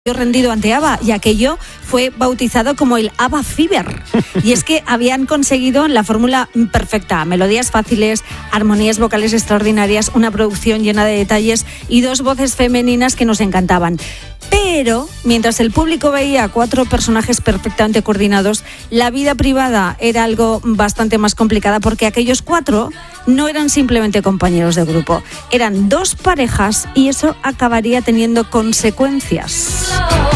rendido ante ABBA, y aquello fue bautizado como el ABBA Fever. Y es que habían conseguido la fórmula perfecta: melodías fáciles, armonías vocales extraordinarias, una producción llena de detalles y dos voces femeninas que nos encantaban. Pero mientras el público veía 4 personajes perfectamente coordinados, la vida privada era algo bastante más complicada, porque aquellos 4 no eran simplemente compañeros de grupo, eran 2 parejas, y eso acabaría teniendo consecuencias.